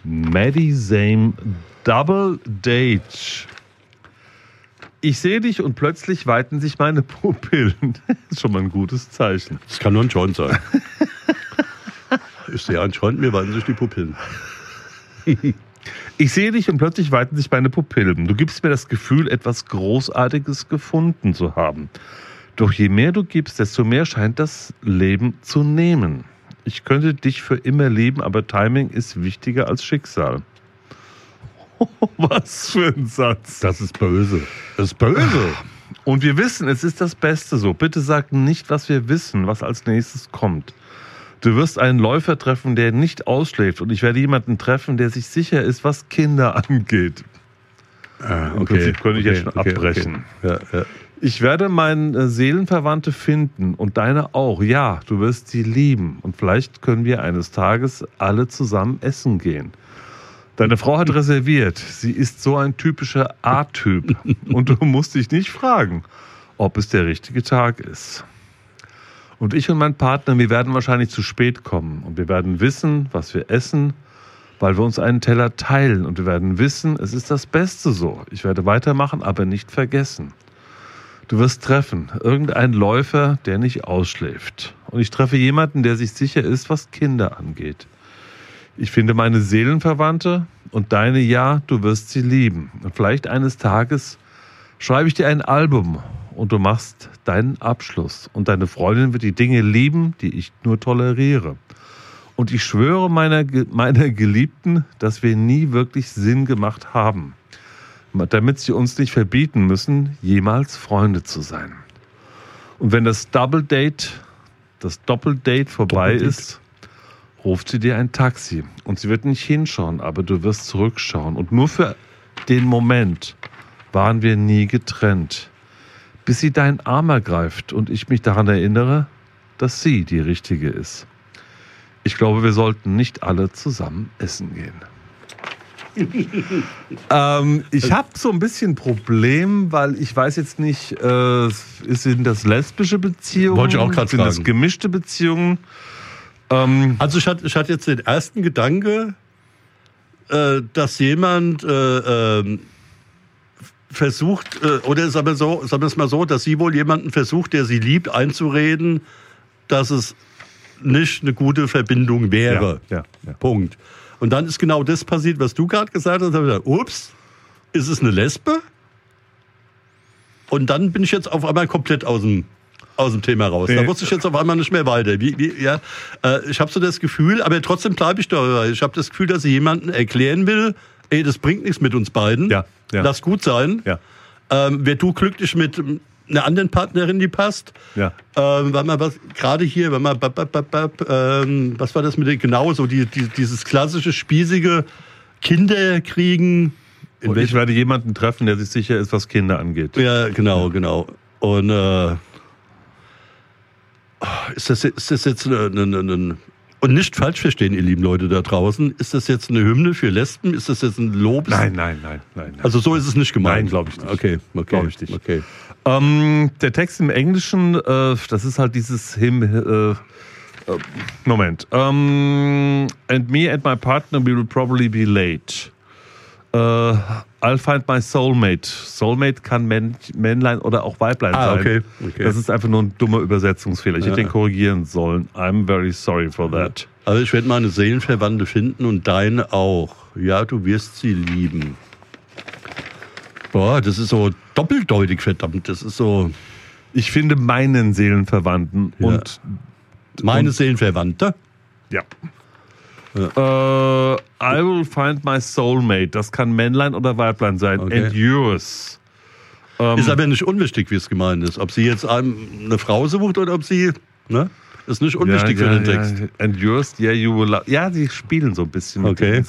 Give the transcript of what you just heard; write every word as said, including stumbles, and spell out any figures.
Maddie Same Double Date. Ich sehe dich und plötzlich weiten sich meine Pupillen. Das ist schon mal ein gutes Zeichen. Das kann nur ein Joint sein. Ich sehe einen Joint, mir weiten sich die Pupillen. Ich sehe dich und plötzlich weiten sich meine Pupillen. Du gibst mir das Gefühl, etwas Großartiges gefunden zu haben. Doch je mehr du gibst, desto mehr scheint das Leben zu nehmen. Ich könnte dich für immer lieben, aber Timing ist wichtiger als Schicksal. Was für ein Satz. Das ist böse. Das ist böse. Und wir wissen, es ist das Beste so. Bitte sag nicht, was wir wissen, was als nächstes kommt. Du wirst einen Läufer treffen, der nicht ausschläft. Und ich werde jemanden treffen, der sich sicher ist, was Kinder angeht. Ah, okay. Im Prinzip könnte ich okay, jetzt schon okay, abbrechen. Okay. Ja, ja. Ich werde meine Seelenverwandte finden und deine auch. Ja, du wirst sie lieben. Und vielleicht können wir eines Tages alle zusammen essen gehen. Deine Frau hat reserviert. Sie ist so ein typischer A-Typ. Und du musst dich nicht fragen, ob es der richtige Tag ist. Und ich und mein Partner, wir werden wahrscheinlich zu spät kommen. Und wir werden wissen, was wir essen, weil wir uns einen Teller teilen. Und wir werden wissen, es ist das Beste so. Ich werde weitermachen, aber nicht vergessen. Du wirst treffen, irgendeinen Läufer, der nicht ausschläft. Und ich treffe jemanden, der sich sicher ist, was Kinder angeht. Ich finde meine Seelenverwandte und deine, ja, du wirst sie lieben. Und vielleicht eines Tages schreibe ich dir ein Album und du machst deinen Abschluss. Und deine Freundin wird die Dinge lieben, die ich nur toleriere. Und ich schwöre meiner, meiner Geliebten, dass wir nie wirklich Sinn gemacht haben. Damit sie uns nicht verbieten müssen, jemals Freunde zu sein. Und wenn das Double Date, das Doppeldate vorbei Doppeldate. ist, ruft sie dir ein Taxi. Und sie wird nicht hinschauen, aber du wirst zurückschauen. Und nur für den Moment waren wir nie getrennt. Bis sie deinen Arm ergreift und ich mich daran erinnere, dass sie die Richtige ist. Ich glaube, wir sollten nicht alle zusammen essen gehen. ähm, ich habe so ein bisschen Problem, weil ich weiß jetzt nicht, äh, sind das lesbische Beziehungen? Wollte ich auch gerade Sind fragen. das gemischte Beziehungen? Ähm, Also ich hatte, ich hatte jetzt den ersten Gedanke, äh, dass jemand äh, äh, versucht, äh, oder sagen wir, so, sagen wir es mal so, dass sie wohl jemanden versucht, der sie liebt, einzureden, dass es nicht eine gute Verbindung wäre. Ja, ja, ja. Punkt. Und dann ist genau das passiert, was du gerade gesagt hast. Da habe ich gedacht, ups, ist es eine Lesbe? Und dann bin ich jetzt auf einmal komplett aus dem, aus dem Thema raus. Nee. Da wusste ich jetzt auf einmal nicht mehr weiter. Wie, wie, ja, äh, ich habe so das Gefühl, aber trotzdem bleibe ich da. Ich habe das Gefühl, dass sie jemanden erklären will, ey, das bringt nichts mit uns beiden. Ja, ja. Lass gut sein. Ja. Ähm, wär du glücklich mit einer anderen Partnerin, die passt. Ja. Ähm, weil man was gerade hier, wenn man bap, bap, bap, bap, ähm, was war das mit den, genau so die, die, dieses klassische spießige Kinder kriegen. In Und ich werde jemanden treffen, der sich sicher ist, was Kinder angeht. Ja, genau, genau. Und äh, ist das, ist das jetzt eine, eine, eine, und nicht falsch verstehen, ihr lieben Leute da draußen, ist das jetzt eine Hymne für Lesben? Ist das jetzt ein Lob? Nein, nein, nein, nein. nein. Also so ist es nicht gemeint. Nein, glaube ich nicht. Okay, okay, Glaube ich nicht. Okay. Ähm, der Text im Englischen, äh, das ist halt dieses Hymn. Äh, äh, Moment. Ähm, and me and my partner, we will probably be late. Äh, I'll find my soulmate. Soulmate kann Männ, Männlein oder auch Weiblein Ah, sein. okay, okay. Das ist einfach nur ein dummer Übersetzungsfehler. Ich Ja. hätte den korrigieren sollen. I'm very sorry for that. Also ich werde meine Seelenverwandte finden und deine auch. Ja, du wirst sie lieben. Boah, das ist so doppeldeutig, verdammt. Das ist so Ich finde meinen Seelenverwandten Ja. und meine Und- Seelenverwandte. ja. Äh, I will find my soulmate. Das kann Männlein oder Weiblein sein. Okay. And yours. Ähm, Ist aber nicht unwichtig, wie es gemeint ist. Ob sie jetzt einem eine Frau sucht oder ob sie, ne? Ist nicht unwichtig ja, für ja, den Text. Ja. And yours, yeah, you will love. Ja, sie spielen so ein bisschen. Okay. Mit